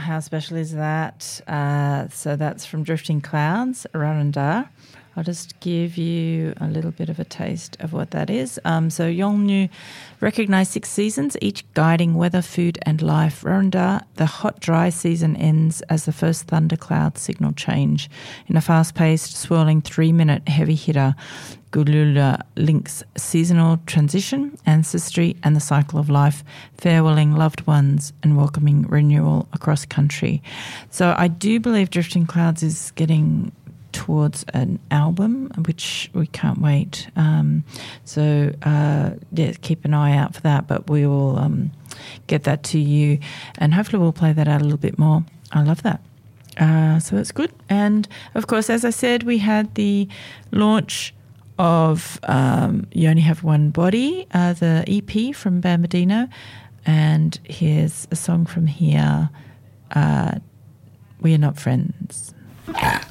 how special is that? So that's from Drifting Clouds, Rarunda. I'll just give you a little bit of a taste of what that is. So Yolngu recognise 6 seasons, each guiding weather, food and life. Rarunda, the hot, dry season ends as the first thundercloud signal change. In a fast-paced, swirling 3-minute heavy hitter, Gulula links seasonal transition, ancestry and the cycle of life, farewelling loved ones and welcoming renewal across country. So I do believe Drifting Clouds is getting towards an album, which we can't wait. Keep an eye out for that, but we will get that to you and hopefully we'll play that out a little bit more. I love that. So that's good. And of course, as I said, we had the launch of You Only Have One Body, the EP from Bambadino, and here's a song from here, We Are Not Friends.